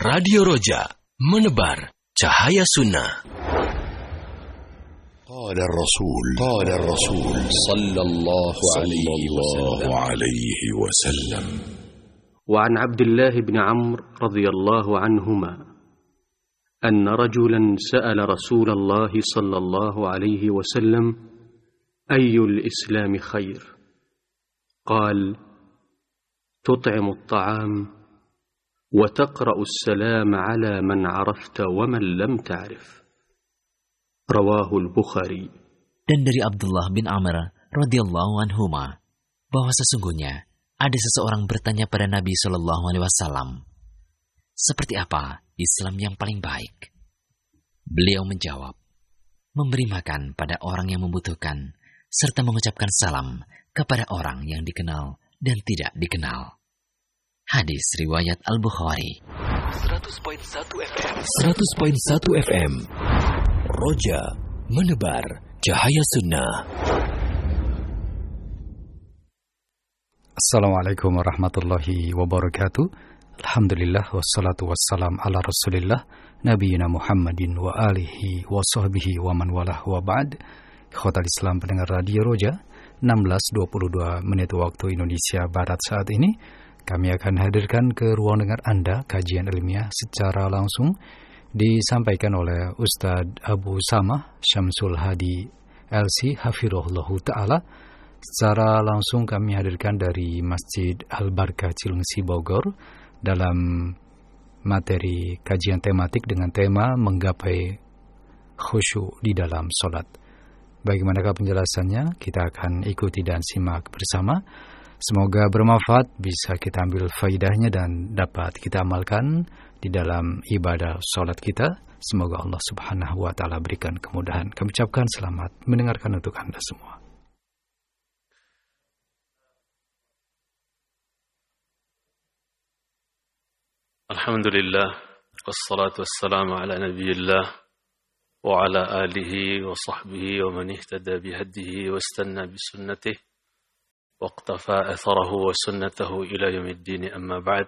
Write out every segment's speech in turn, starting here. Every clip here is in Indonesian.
Radio Roja, menebar cahaya sunnah. قال الرسول صلى الله عليه وسلم وعن عبد الله بن عمرو رضي الله عنهما أن رجلا سأل رسول الله صلى الله عليه وسلم أي الإسلام خير؟ قال تطعم الطعام وتقرأ السلام على من عرفت ومن لم تعرف. Rawahul Bukhari. Dan dari Abdullah bin Amr radhiyallahu anhuma bahwa sesungguhnya ada seseorang bertanya pada Nabi sallallahu alaihi wasallam, seperti apa Islam yang paling baik? Beliau menjawab, memberi makan pada orang yang membutuhkan serta mengucapkan salam kepada orang yang dikenal dan tidak dikenal. Hadis riwayat Al-Bukhari. 100.1 FM. Roja, menebar cahaya sunnah. Assalamualaikum warahmatullahi wabarakatuh. Alhamdulillah wassalatu wassalam ala rasulillah nabiyina Muhammadin wa alihi wa sahbihi wa man walah wa ba'd. Ikhwatal Islam pendengar Radio Roja, 16.22 menit waktu Indonesia Barat saat ini. Kami akan hadirkan ke ruang dengar Anda kajian ilmiah secara langsung disampaikan oleh Ustadz Abu Samah Syamsul Hadi LC Hafirullahu Ta'ala. Secara langsung kami hadirkan dari Masjid Al-Barkah Cilengsi Bogor dalam materi kajian tematik dengan tema menggapai khusyuk di dalam sholat. Bagaimanakah penjelasannya? Kita akan ikuti dan simak bersama. Semoga bermanfaat, bisa kita ambil faidahnya dan dapat kita amalkan di dalam ibadah sholat kita. Semoga Allah Subhanahu wa Ta'ala berikan kemudahan. Kami ucapkan selamat mendengarkan untuk Anda semua. Alhamdulillah, wassalatu wassalamu ala nabiyillah wa ala alihi wa sahbihi wa man ihtada bihadihi wa istanna bisunnatih wa iqtafa atharahu wa sunnatahu ila yaumiddin, amma ba'd.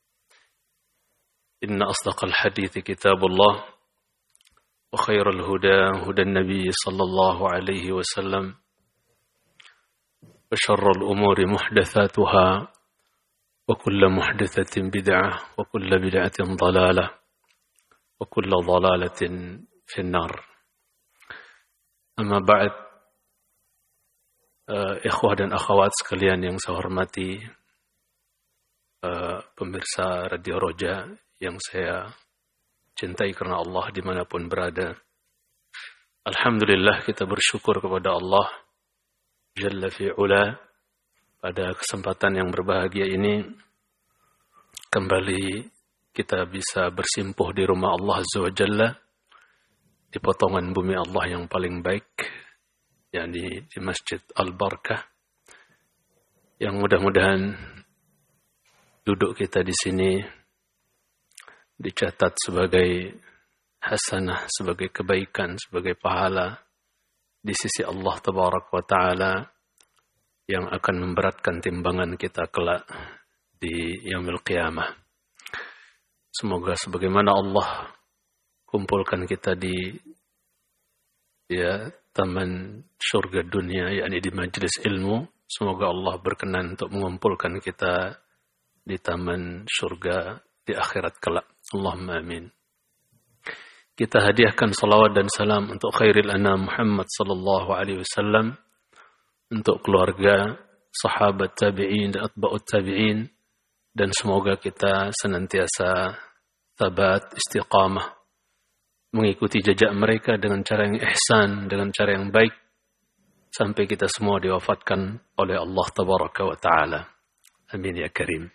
إن أصدق الحديث كتاب الله وخير الهدى هدى النبي صلى الله عليه وسلم وشر الأمور محدثاتها وكل محدثة بدعة وكل بدعة ضلالة وكل ضلالة في النار. أما بعد, ikhwah dan akhwat sekalian yang saya hormati, pemirsa Radio Roja yang saya cintai karena Allah dimanapun berada. Alhamdulillah, kita bersyukur kepada Allah Jalla fi'ula pada kesempatan yang berbahagia ini kembali kita bisa bersimpuh di rumah Allah Azza wa Jalla, di potongan bumi Allah yang paling baik, yakni di Masjid Al-Barkah, yang mudah-mudahan duduk kita di sini dicatat sebagai hasanah, sebagai kebaikan, sebagai pahala di sisi Allah Tabaraka wa Ta'ala yang akan memberatkan timbangan kita kelak di Yaumil Qiyamah. Semoga sebagaimana Allah kumpulkan kita di taman surga dunia, yakni di majlis ilmu, semoga Allah berkenan untuk mengumpulkan kita di taman surga di akhirat kelak. Allahumma amin. Kita hadiahkan salawat dan salam untuk khairil anam Muhammad sallallahu alaihi wasallam, untuk keluarga, sahabat tabi'in dan atba'ut tabi'in, dan semoga kita senantiasa tabat, istiqamah, mengikuti jejak mereka dengan cara yang ihsan, dengan cara yang baik, sampai kita semua diwafatkan oleh Allah Tabaraka wa Ta'ala. Amin ya karim.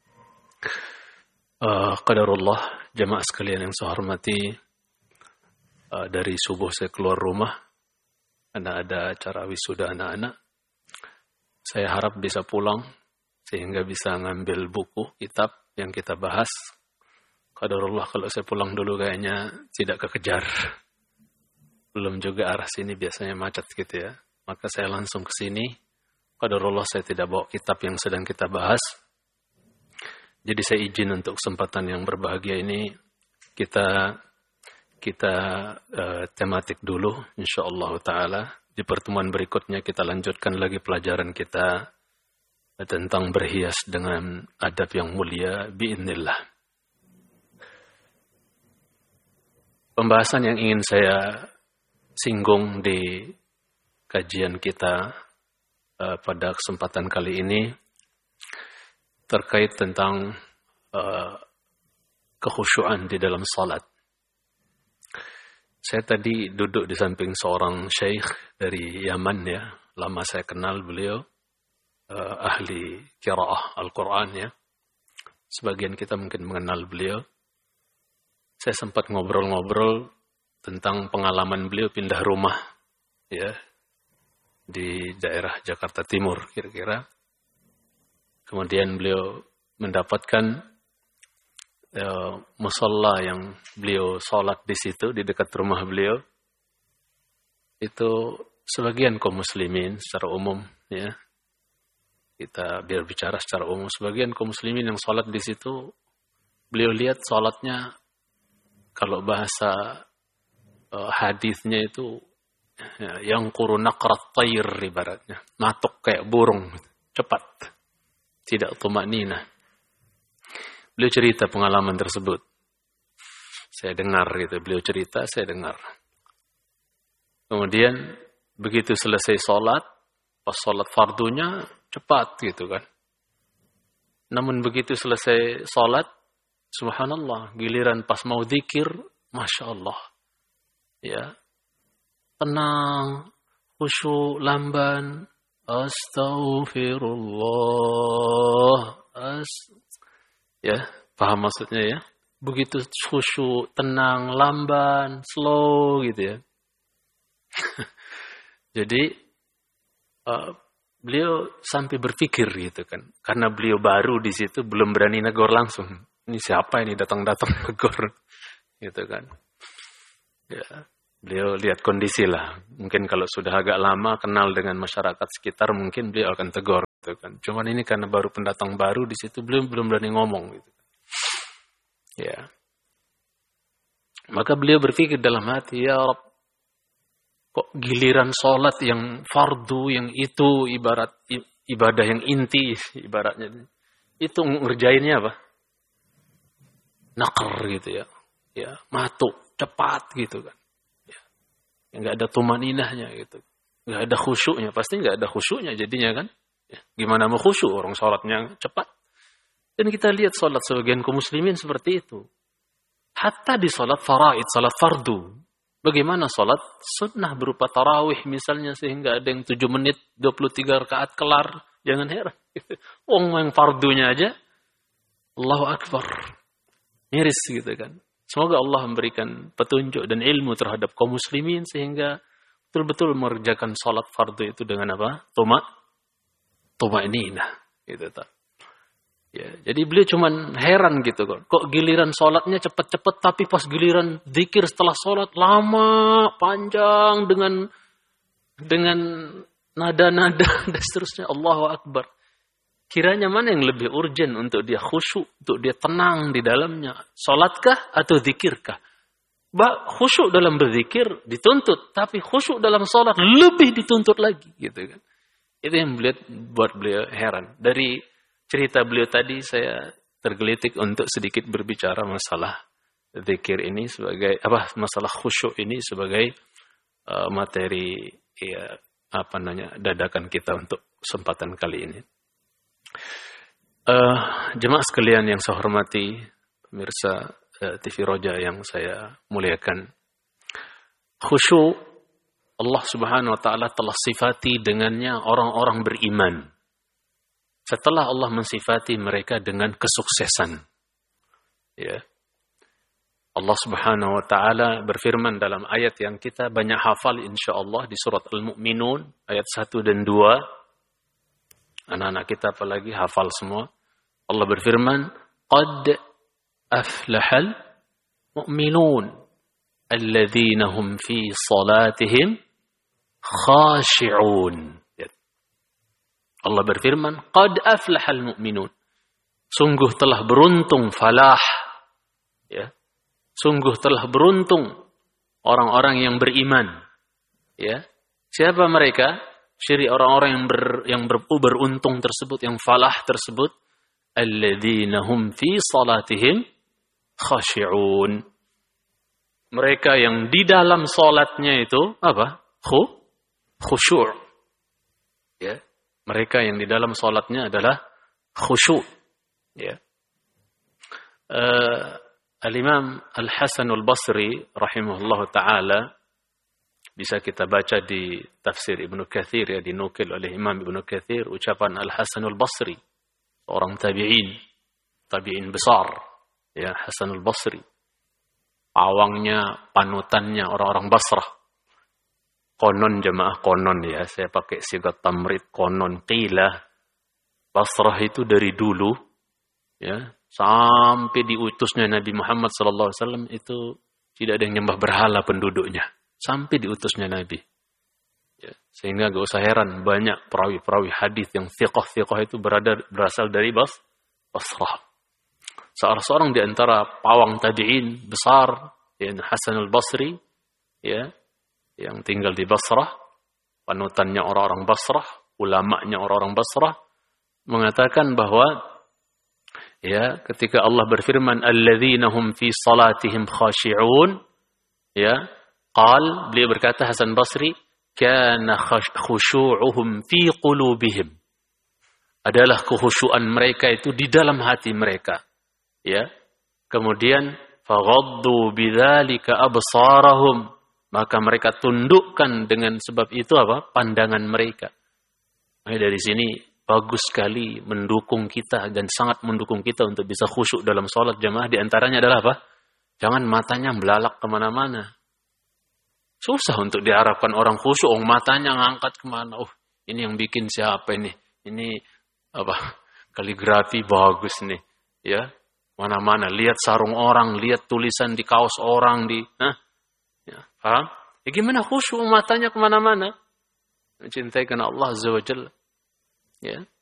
Qadarullah, jamaah sekalian yang saya hormati, dari subuh saya keluar rumah karena ada acara wisuda anak-anak. Saya harap bisa pulang sehingga bisa ngambil buku, kitab yang kita bahas. Qadarullah, kalau saya pulang dulu kayaknya tidak kekejar. Belum juga arah sini biasanya macet gitu ya. Maka saya langsung ke sini. Qadarullah, saya tidak bawa kitab yang sedang kita bahas. Jadi saya izin untuk kesempatan yang berbahagia ini kita tematik dulu insyaallah taala. Di pertemuan berikutnya kita lanjutkan lagi pelajaran kita tentang berhias dengan adab yang mulia biidznillah. Pembahasan yang ingin saya singgung di kajian kita pada kesempatan kali ini terkait tentang kekhusyuan di dalam salat. Saya tadi duduk di samping seorang syekh dari Yaman ya, lama saya kenal beliau, ahli qiraah Al-Quran ya. Sebagian kita mungkin mengenal beliau. Saya sempat ngobrol-ngobrol tentang pengalaman beliau pindah rumah ya di daerah Jakarta Timur kira-kira. Kemudian beliau mendapatkan musalla yang beliau sholat di situ di dekat rumah beliau. Itu sebagian kaum muslimin secara umum ya. Kita biar bicara secara umum, sebagian kaum muslimin yang sholat di situ beliau lihat sholatnya kalau bahasa hadisnya itu yang quru naqrat tayr ibaratnya, matuk kayak burung, cepat, tidak tumanina. Beliau cerita pengalaman tersebut. Saya dengar gitu, beliau cerita, saya dengar. Kemudian begitu selesai sholat, pas sholat fardunya cepat gitu kan. Namun begitu selesai sholat, subhanallah, giliran pas mau zikir, masya Allah, ya, tenang, khusyuk, lamban, astaghfirullah, ya, paham maksudnya ya? Begitu khusyuk, tenang, lamban, slow gitu ya. Jadi beliau sampai berpikir gitu kan, karena beliau baru di situ belum berani negor langsung. Ini siapa ini datang-datang negor gitu kan. Ya, beliau lihat kondisi lah. Mungkin kalau sudah agak lama kenal dengan masyarakat sekitar mungkin beliau akan tegur gitu kan. Cuman ini karena baru pendatang baru di situ belum berani ngomong gitu. Ya. Maka beliau berpikir dalam hati, ya Rabb, kok giliran sholat yang fardu yang itu ibadah yang inti ibaratnya itu ngerjainnya apa? Nakar gitu ya. Ya, matuk, cepat gitu kan. Ya. Enggak ada tumaninahnya gitu. Enggak ada khusyuknya, pasti enggak ada khusyuknya jadinya kan. Ya. Gimana mau khusyuk orang sholatnya cepat? Dan kita lihat sholat sebagian kaum muslimin seperti itu. Hatta di sholat faraid, sholat fardu. Bagaimana sholat sunnah berupa tarawih misalnya sehingga ada yang 7 menit, 23 rakaat kelar. Jangan heran. Yang fardunya aja, Allahu Akbar. Miris gitu kan. Semoga Allah memberikan petunjuk dan ilmu terhadap kaum muslimin sehingga betul-betul mengerjakan sholat fardu itu dengan apa? Tuma'ninah. Gitu tak. Ya, jadi beliau cuman heran gitu kok giliran sholatnya cepat-cepat tapi pas giliran zikir setelah sholat lama, panjang dengan nada-nada dan seterusnya. Allahu Akbar. Kiranya mana yang lebih urgent untuk dia khusyuk, untuk dia tenang di dalamnya? Sholatkah atau zikirkah? Khusyuk dalam berzikir dituntut, tapi khusyuk dalam sholat lebih dituntut lagi, gitu kan? Itu yang buat beliau heran. Dari cerita beliau tadi saya tergelitik untuk sedikit berbicara masalah zikir ini sebagai masalah khusyuk ini sebagai materi dadakan kita untuk kesempatan kali ini. Jemaah sekalian yang saya hormati, pemirsa TV Roja yang saya muliakan, khusyuk Allah Subhanahu wa taala telah sifati dengannya orang-orang beriman. Setelah Allah mensifati mereka dengan kesuksesan. Ya. Allah Subhanahu wa taala berfirman dalam ayat yang kita banyak hafal insyaallah di surat Al-Mu'minun ayat 1 dan 2. Anak-anak kita apalagi hafal semua. Allah berfirman, "Qad aflahal mu'minun alladzina hum fi salatihim khashi'un." Allah berfirman, "Qad aflahal mu'minun." Sungguh telah beruntung falah. Ya. Sungguh telah beruntung orang-orang yang beriman. Ya. Siapa mereka? Ciri orang-orang yang beruntung tersebut, yang falah tersebut, alladzina hum fi salatihim khashi'un. Mereka yang di dalam salatnya itu apa? Khusyuk. Ya. Mereka yang di dalam salatnya adalah khusyuk. Ya. Al-Imam Al-Hasan Al-Basri rahimahullahu taala, bisa kita baca di tafsir Ibnu Katsir, ya, dinukil oleh Imam Ibnu Katsir ucapan Al-Hasan Al-Basri, orang tabi'in besar, ya, Hasan Al-Basri. Awangnya, panutannya orang-orang Basrah. Konon jemaah, konon ya, saya pakai sigat tamrid, konon qila. Basrah itu dari dulu, ya, sampai diutusnya Nabi Muhammad SAW itu tidak ada yang nyembah berhala penduduknya. Sampai diutusnya Nabi. Ya, sehingga gak usah heran banyak perawi-perawi hadis yang thiqah itu berasal dari Basrah. Seorang di antara pawang tabi'in besar, ya, Hasan Al-Basri, ya, yang tinggal di Basrah, panutannya orang-orang Basrah, ulamanya orang-orang Basrah, mengatakan bahwa, ya, ketika Allah berfirman alladzina hum fi salatihim khashi'un, ya, beliau berkata, Hasan Basri, kana khusyu'uhum fi qulubihim, adalah kekhusyuan mereka itu di dalam hati mereka. Ya. Kemudian faghaddu bidzalika absarahum, maka mereka tundukkan dengan sebab itu apa? Pandangan mereka. Nah, dari sini bagus sekali mendukung kita dan sangat mendukung kita untuk bisa khusyuk dalam sholat jamaah. Di antaranya adalah apa? Jangan matanya belalak kemana-mana. Susah untuk diharapkan orang khusyuk, matanya ngangkat kemana. Ini yang bikin siapa ini? Ini apa? Kaligrafi bagus nih, ya. Mana-mana, lihat sarung orang, lihat tulisan di kaos orang, ya, paham? Ya gimana khusyuk, matanya kemana-mana? Mencintai karena Allah Azza wa Jalla. Ya.